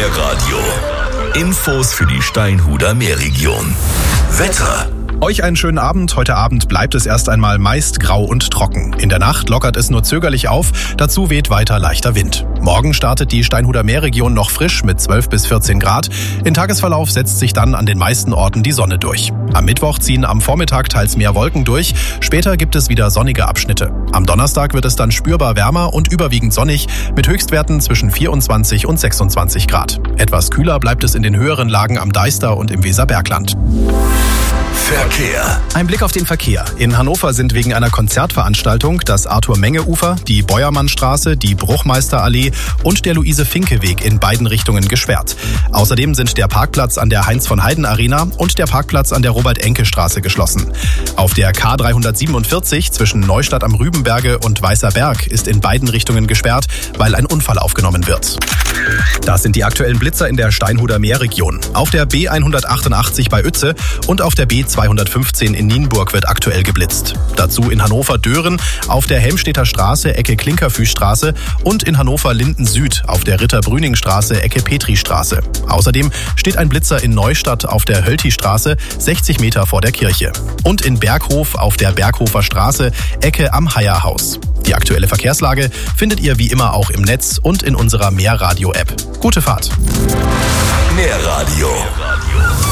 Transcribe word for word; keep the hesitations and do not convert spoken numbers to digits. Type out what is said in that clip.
Meerradio. Infos für die Steinhuder Meerregion. Wetter. Euch einen schönen Abend. Heute Abend bleibt es erst einmal meist grau und trocken. In der Nacht lockert es nur zögerlich auf, dazu weht weiter leichter Wind. Morgen startet die Steinhuder Meerregion noch frisch mit zwölf bis vierzehn Grad. Im Tagesverlauf setzt sich dann an den meisten Orten die Sonne durch. Am Mittwoch ziehen am Vormittag teils mehr Wolken durch, später gibt es wieder sonnige Abschnitte. Am Donnerstag wird es dann spürbar wärmer und überwiegend sonnig mit Höchstwerten zwischen vierundzwanzig und sechsundzwanzig Grad. Etwas kühler bleibt es in den höheren Lagen am Deister und im Weserbergland. Verkehr. Ein Blick auf den Verkehr. In Hannover sind wegen einer Konzertveranstaltung das Arthur-Menge-Ufer, die Beuermannstraße, die Bruchmeisterallee und der Luise-Finke-Weg in beiden Richtungen gesperrt. Außerdem sind der Parkplatz an der Heinz-von-Heiden-Arena und der Parkplatz an der Robert-Enke-Straße geschlossen. Auf der K dreihundertsiebenundvierzig zwischen Neustadt am Rübenberge und Weißer Berg ist in beiden Richtungen gesperrt, weil ein Unfall aufgenommen wird. Das sind die aktuellen Blitzer in der Steinhuder Meerregion. Auf der B hundertachtundachtzig bei Uetze und auf der B zweihundertfünfzehn in Nienburg wird aktuell geblitzt. Dazu in Hannover-Dören auf der Helmstedter Straße Ecke Klinkerfüßstraße und in Hannover-Linden Süd auf der Ritter-Brüning-Straße Ecke Petristraße. Außerdem steht ein Blitzer in Neustadt auf der Hölti-Straße sechzig Meter vor der Kirche. Und in Berghof auf der Berghofer Straße Ecke am Heierhaus. Die aktuelle Verkehrslage findet ihr wie immer auch im Netz und in unserer Meerradio-App. Gute Fahrt! Meerradio.